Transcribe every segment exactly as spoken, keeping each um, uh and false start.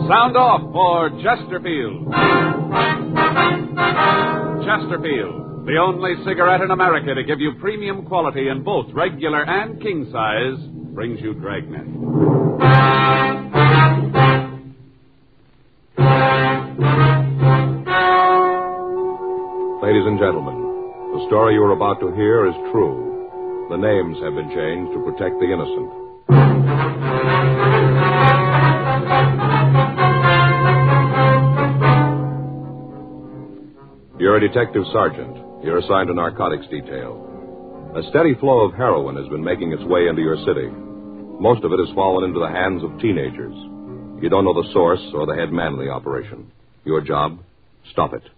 Sound off for Chesterfield. Chesterfield, the only cigarette in America to give you premium quality in both regular and king size, brings you Dragnet. Ladies and gentlemen, the story you are about to hear is true. The names have been changed to protect the innocent. You're a detective sergeant. You're assigned to narcotics detail. A steady flow of heroin has been making its way into your city. Most of it has fallen into the hands of teenagers. You don't know the source or the head man of the operation. Your job? Stop it.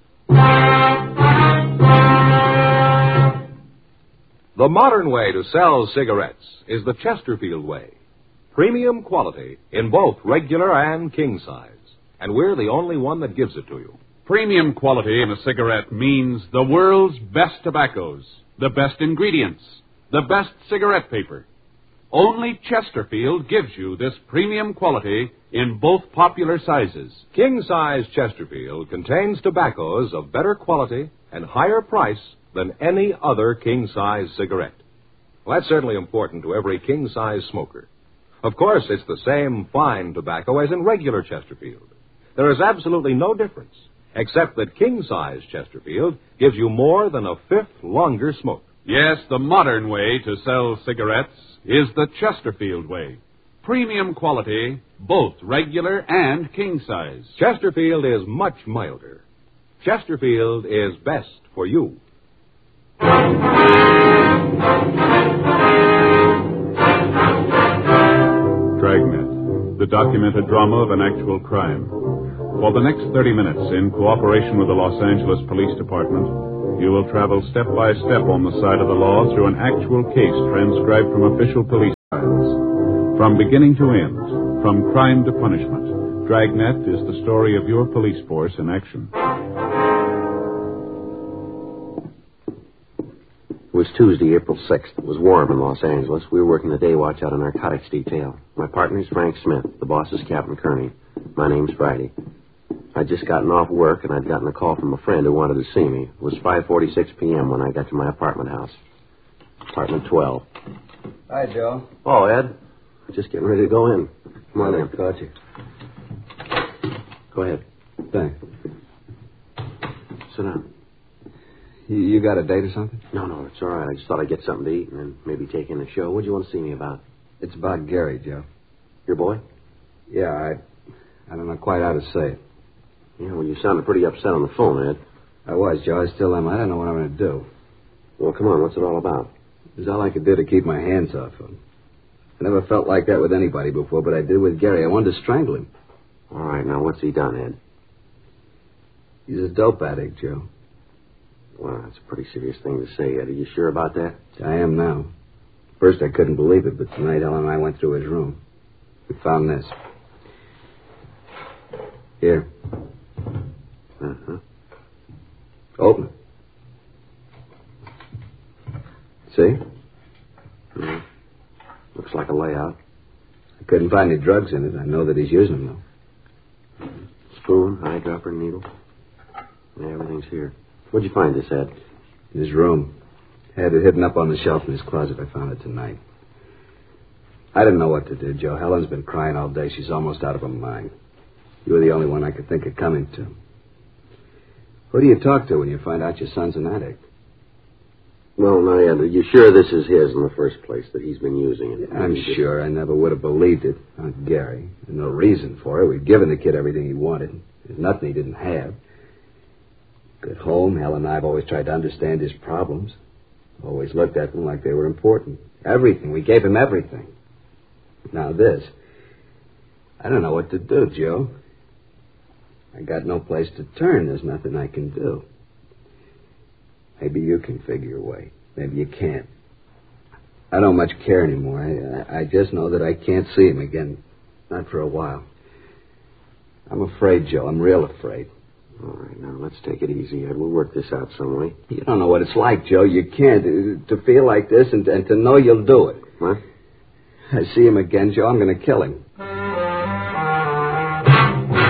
The modern way to sell cigarettes is the Chesterfield way. Premium quality in both regular and king size. And we're the only one that gives it to you. Premium quality in a cigarette means the world's best tobaccos, the best ingredients, the best cigarette paper. Only Chesterfield gives you this premium quality in both popular sizes. King-size Chesterfield contains tobaccos of better quality and higher price than any other king-size cigarette. Well, that's certainly important to every king-size smoker. Of course, it's the same fine tobacco as in regular Chesterfield. There is absolutely no difference, except that king-size Chesterfield gives you more than a fifth longer smoke. Yes, the modern way to sell cigarettes is the Chesterfield way. Premium quality, both regular and king size. Chesterfield is much milder. Chesterfield is best for you. Dragnet, the documented drama of an actual crime. For the next thirty minutes, in cooperation with the Los Angeles Police Department, you will travel step by step on the side of the law through an actual case transcribed from official police files. From beginning to end, from crime to punishment, Dragnet is the story of your police force in action. It was Tuesday, April sixth. It was warm in Los Angeles. We were working the day watch out of narcotics detail. My partner's Frank Smith. The boss is Captain Kearney. My name's Friday. I'd just gotten off work, and I'd gotten a call from a friend who wanted to see me. It was five forty-six p.m. when I got to my apartment house. Apartment twelve. Hi, Joe. Oh, Ed. Just getting ready to go in. Come on in. Caught you. Go ahead. Thanks. Sit down. You, you got a date or something? No, no, it's all right. I just thought I'd get something to eat and then maybe take in the show. What do you want to see me about? It's about Gary, Joe. Your boy? Yeah, I I don't know quite how to say it. Yeah, well, you sounded pretty upset on the phone, Ed. I was, Joe. I still am. I don't know what I'm going to do. Well, come on. What's it all about? It was all I could do to keep my hands off him. I never felt like that with anybody before, but I did with Gary. I wanted to strangle him. All right, now, what's he done, Ed? He's a dope addict, Joe. Well, that's a pretty serious thing to say, Ed. Are you sure about that? I am now. First, I couldn't believe it, but tonight Ellen and I went through his room. We found this. Here. Uh-huh. Open it. See? Yeah. Looks like a layout. I couldn't find any drugs in it. I know that he's using them, though. Spoon, eyedropper, needle. Yeah, everything's here. Where'd you find this, Ed? In his room. Had it hidden up on the shelf in his closet. I found it tonight. I didn't know what to do, Joe. Helen's been crying all day. She's almost out of her mind. You were the only one I could think of coming to. Who do you talk to when you find out your son's an addict? Well, now, Ed, are you sure this is his in the first place, that he's been using it? I'm sure. I never would have believed it. Not Gary. There's no reason for it. We'd given the kid everything he wanted. There's nothing he didn't have. Good home. Helen and I have always tried to understand his problems. Always looked at them like they were important. Everything. We gave him everything. Now this. I don't know what to do, Joe. I got no place to turn. There's nothing I can do. Maybe you can figure a way. Maybe you can't. I don't much care anymore. I, I just know that I can't see him again. Not for a while. I'm afraid, Joe. I'm real afraid. All right, now, let's take it easy, Ed. We'll work this out some way. You don't know what it's like, Joe. You can't. To feel like this and, and to know you'll do it. What? I see him again, Joe. I'm going to kill him.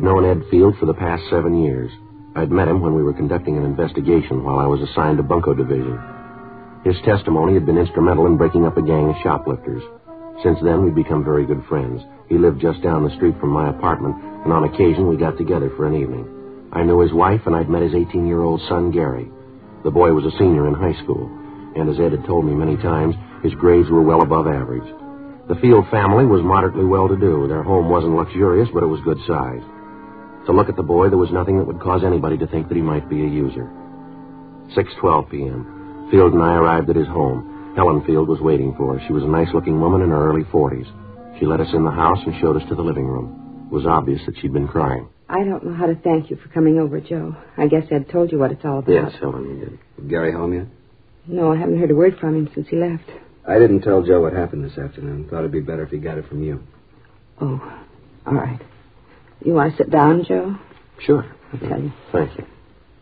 I'd known Ed Field for the past seven years. I'd met him when we were conducting an investigation while I was assigned to Bunko Division. His testimony had been instrumental in breaking up a gang of shoplifters. Since then, we'd become very good friends. He lived just down the street from my apartment, and on occasion we got together for an evening. I knew his wife, and I'd met his eighteen-year-old son, Gary. The boy was a senior in high school, and as Ed had told me many times, his grades were well above average. The Field family was moderately well-to-do. Their home wasn't luxurious, but it was good size. To look at the boy, there was nothing that would cause anybody to think that he might be a user. six twelve p.m. Field and I arrived at his home. Helen Field was waiting for us. She was a nice-looking woman in her early forties. She led us in the house and showed us to the living room. It was obvious that she'd been crying. I don't know how to thank you for coming over, Joe. I guess Ed told you what it's all about. Yes, Helen, he did. Is Gary home yet? No, I haven't heard a word from him since he left. I didn't tell Joe what happened this afternoon. Thought it'd be better if he got it from you. Oh, all right. You want to sit down, Joe? Sure. I'll tell you. Thank you.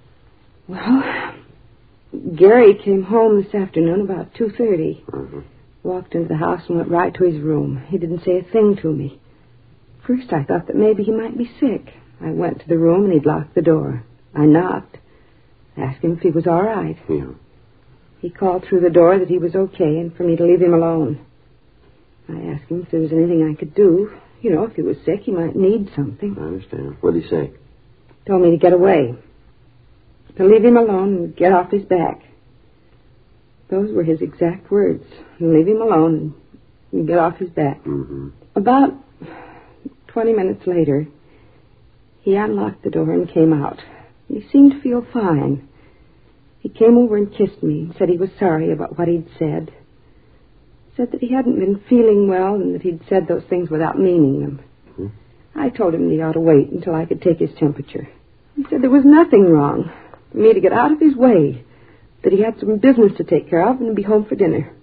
Well, Gary came home this afternoon about two thirty. Mm-hmm. Walked into the house and went right to his room. He didn't say a thing to me. First, I thought that maybe he might be sick. I went to the room and he'd locked the door. I knocked. Asked him if he was all right. Yeah. He called through the door that he was okay and for me to leave him alone. I asked him if there was anything I could do. You know, if he was sick, he might need something. I understand. What did he say? Told me to get away. To leave him alone and get off his back. Those were his exact words. Leave him alone and get off his back. Mm-hmm. About twenty minutes later, he unlocked the door and came out. He seemed to feel fine. He came over and kissed me and said he was sorry about what he'd said. Said that he hadn't been feeling well and that he'd said those things without meaning them. Mm-hmm. I told him that he ought to wait until I could take his temperature. He said there was nothing wrong, for me to get out of his way, that he had some business to take care of and be home for dinner.